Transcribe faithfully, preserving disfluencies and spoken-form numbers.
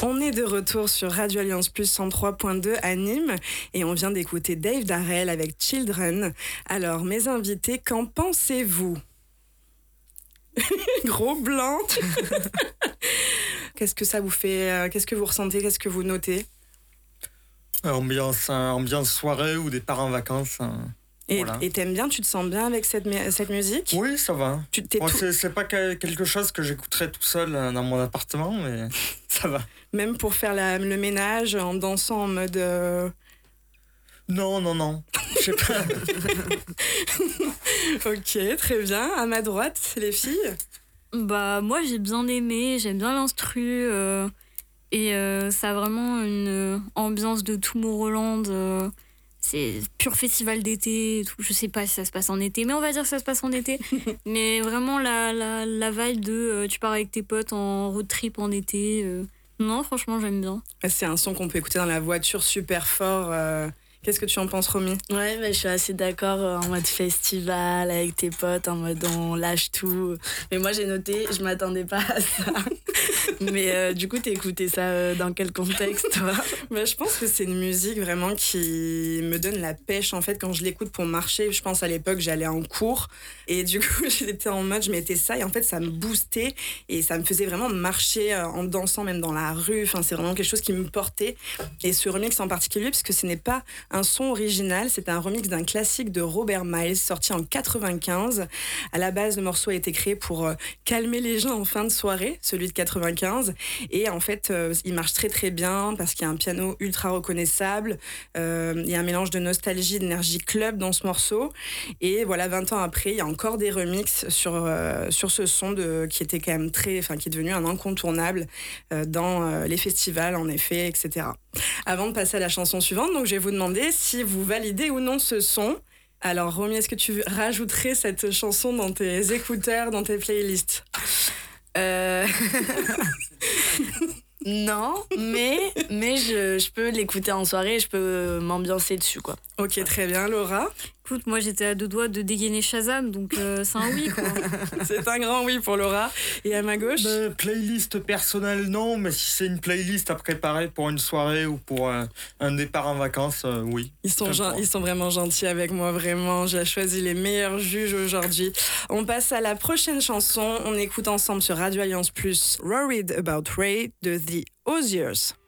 On est de retour sur Radio Alliance Plus cent trois point deux à Nîmes et on vient d'écouter Dave Darrell avec Children. Alors, mes invités, qu'en pensez-vous? Gros blanc. Qu'est-ce que ça vous fait? Qu'est-ce que vous ressentez? Qu'est-ce que vous notez? Ambiance, ambiance soirée ou départ en vacances. Et, voilà. et t'aimes bien, tu te sens bien avec cette, cette musique? Oui, ça va. Tu, t'es bon, tout... c'est, c'est pas quelque chose que j'écouterais tout seul dans mon appartement, mais ça va. Même pour faire la, le ménage en dansant en mode... Euh... Non, non, non. Je sais pas. Ok, très bien. À ma droite, les filles? Bah, moi, j'ai bien aimé, j'aime bien l'instru. Euh, et euh, ça a vraiment une ambiance de Tomorrowland. Euh, c'est pur festival d'été et tout. Je sais pas si ça se passe en été, mais on va dire que ça se passe en été. Mais vraiment, la, la, la vibe de euh, tu pars avec tes potes en road trip en été. Euh, non, franchement, j'aime bien. C'est un son qu'on peut écouter dans la voiture super fort. Euh... Qu'est-ce que tu en penses, Romy? Ouais, bah, je suis assez d'accord, euh, en mode festival, avec tes potes, en mode on lâche tout. Mais moi, j'ai noté, je m'attendais pas à ça. Mais euh, du coup, t'as écouté ça euh, dans quel contexte, toi? Bah, je pense que c'est une musique vraiment qui me donne la pêche, en fait, quand je l'écoute pour marcher. Je pense à l'époque, j'allais en cours. Et du coup, j'étais en mode, je mettais ça. Et en fait, ça me boostait. Et ça me faisait vraiment marcher euh, en dansant, même dans la rue. Enfin, c'est vraiment quelque chose qui me portait. Et ce remix en particulier, parce que ce n'est pas un son original, c'est un remix d'un classique de Robert Miles sorti en quatre-vingt-quinze. À la base, le morceau a été créé pour euh, calmer les gens en fin de soirée, celui de quatre-vingt-quinze. Et en fait, euh, il marche très très bien parce qu'il y a un piano ultra reconnaissable. Euh, il y a un mélange de nostalgie, d'énergie club dans ce morceau. Et voilà, vingt ans après, il y a encore des remixes sur, euh, sur ce son de, qui était quand même très, enfin, qui est devenu un incontournable euh, dans euh, les festivals, en effet, et cetera. Avant de passer à la chanson suivante, donc je vais vous demander si vous validez ou non ce son. Alors, Romy, est-ce que tu rajouterais cette chanson dans tes écouteurs, dans tes playlists? Euh... Non, mais, mais je, je peux l'écouter en soirée, je peux m'ambiancer dessus, quoi. Ok, très bien. Laura? Écoute, moi, j'étais à deux doigts de dégainer Shazam, donc euh, c'est un oui, quoi. C'est un grand oui pour Laura. Et à ma gauche? Bah, playlist personnelle, non, mais si c'est une playlist à préparer pour une soirée ou pour un, un départ en vacances, euh, oui. Ils sont, gen- ils sont vraiment gentils avec moi, vraiment. J'ai choisi les meilleurs juges aujourd'hui. On passe à la prochaine chanson. On écoute ensemble sur Radio Alliance Plus Worried About Ray de The Oziers.